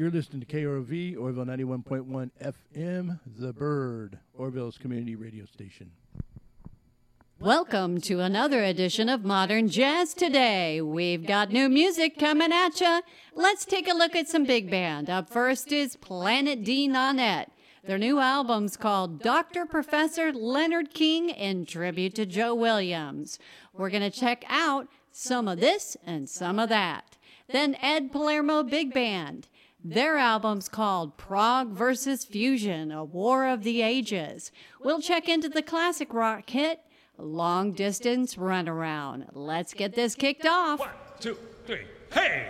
You're listening to KROV, Orville 91.1 FM, The Bird, Orville's community radio station. Welcome to another edition of Modern Jazz Today. We've got new music coming at you. Let's take a look at some big band. Up first is Planet D Nonette. Their new album's called Dr. Professor Leonard King in tribute to Joe Williams. We're going to check out some of this and some of that. Then Ed Palermo Big Band. Their album's called Prog vs. Fusion, A War of the Ages. We'll check into the classic rock hit, Long Distance Runaround. Let's get this kicked off. 1, 2, 3, hey!